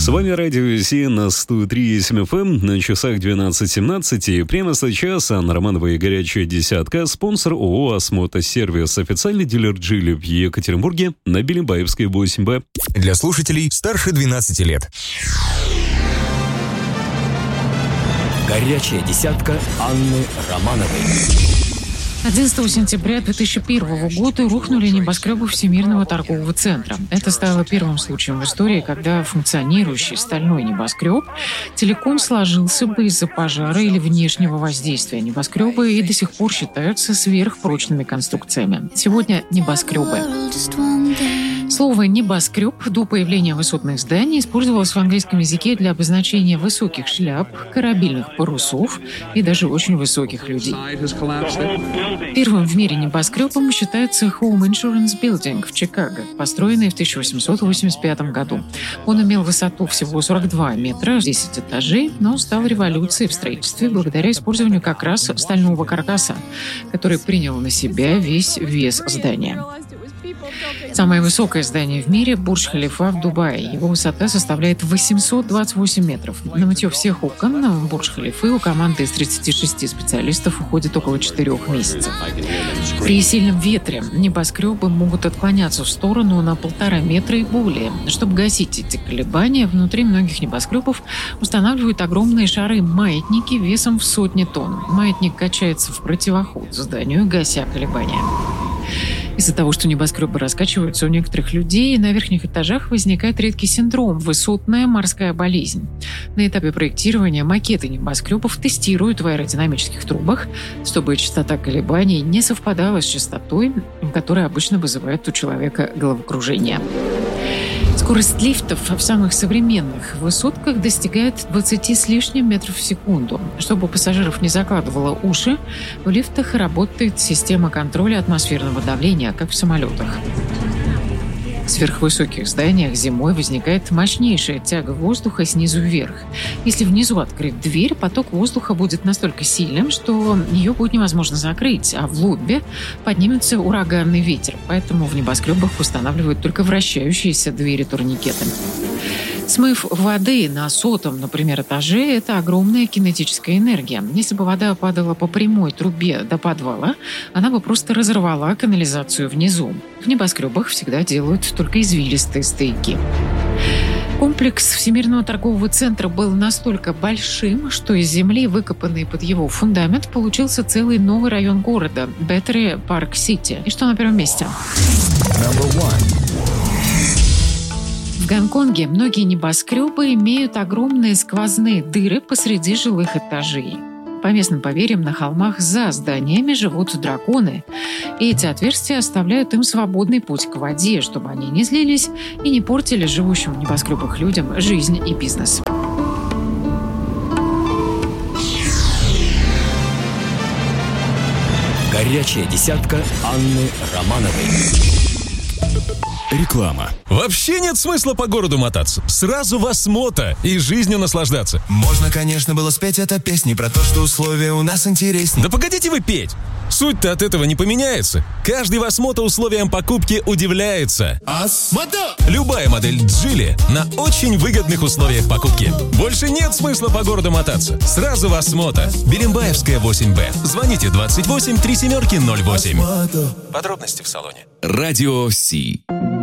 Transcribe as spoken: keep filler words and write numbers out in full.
С вами Радио Си на сто три и семь эф эм, на часах двенадцать семнадцать, и прямо сейчас Анна Романова и «Горячая десятка», спонсор ООО «Осмотосервис», официальный дилер Джили в Екатеринбурге на Белебаевской восемь Б. Для слушателей старше двенадцати лет. «Горячая десятка» Анны Романовой. одиннадцатого сентября две тысячи первого года рухнули небоскребы Всемирного торгового центра. Это стало первым случаем в истории, когда функционирующий стальной небоскреб целиком сложился бы из-за пожара или внешнего воздействия. Небоскребы и до сих пор считаются сверхпрочными конструкциями. Сегодня небоскребы. Слово «небоскреб» до появления высотных зданий использовалось в английском языке для обозначения высоких шляп, корабельных парусов и даже очень высоких людей. Первым в мире небоскребом считается Home Insurance Building в Чикаго, построенный в тысяча восемьсот восемьдесят пятом году. Он имел высоту всего сорок два метра, десять этажей, но стал революцией в строительстве благодаря использованию как раз стального каркаса, который принял на себя весь вес здания. Самое высокое здание в мире – Бурдж-Халифа в Дубае. Его высота составляет восемьсот двадцать восемь метров. На мытье всех окон в Бурдж-Халифы у команды из тридцати шести специалистов уходит около четырех месяцев. При сильном ветре небоскребы могут отклоняться в сторону на полтора метра и более. Чтобы гасить эти колебания, внутри многих небоскребов устанавливают огромные шары-маятники весом в сотни тонн. Маятник качается в противоход зданию, гася колебания. Из-за того, что небоскребы раскачиваются, у некоторых людей на верхних этажах возникает редкий синдром – высотная морская болезнь. На этапе проектирования макеты небоскребов тестируют в аэродинамических трубах, чтобы частота колебаний не совпадала с частотой, которая обычно вызывает у человека головокружение. Скорость лифтов в самых современных высотках достигает двадцати с лишним метров в секунду. Чтобы у пассажиров не закладывало уши, в лифтах работает система контроля атмосферного давления, как в самолетах. В сверхвысоких зданиях зимой возникает мощнейшая тяга воздуха снизу вверх. Если внизу открыть дверь, поток воздуха будет настолько сильным, что ее будет невозможно закрыть, а в лобби поднимется ураганный ветер. Поэтому в небоскребах устанавливают только вращающиеся двери-турникеты. Смыв воды на сотом, например, этаже – это огромная кинетическая энергия. Если бы вода падала по прямой трубе до подвала, она бы просто разорвала канализацию внизу. В небоскребах всегда делают только извилистые стыки. Комплекс Всемирного торгового центра был настолько большим, что из земли, выкопанный под его фундамент, получился целый новый район города – Беттери Парк-Сити. И что на первом месте? В Гонконге многие небоскребы имеют огромные сквозные дыры посреди жилых этажей. По местным поверьям, на холмах за зданиями живут драконы, и эти отверстия оставляют им свободный путь к воде, чтобы они не злились и не портили живущим в небоскребах людям жизнь и бизнес. Горячая десятка Анны Романовой. Реклама. Вообще нет смысла по городу мотаться. Сразу в Осмото и жизнью наслаждаться. Можно, конечно, было спеть это песни про то, что условия у нас интереснее. Да погодите вы петь. Суть-то от этого не поменяется. Каждый в Осмото условиям покупки удивляется. Осмото! Любая модель Джили на очень выгодных условиях покупки. Больше нет смысла по городу мотаться. Сразу в Осмото. Белембаевская восемь Б. Звоните двадцать восемь три семерки ноль восемь. Подробности в салоне. Радио Си.